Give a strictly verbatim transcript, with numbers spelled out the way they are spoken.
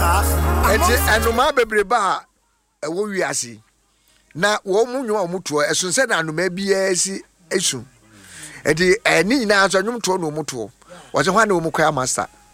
enti anoma bebreba a wo wiase na wo mu nwoma wo muto esun se na anoma bia si esun enti eni nyina so nwom to no muto wo se hwan na wo mukwa master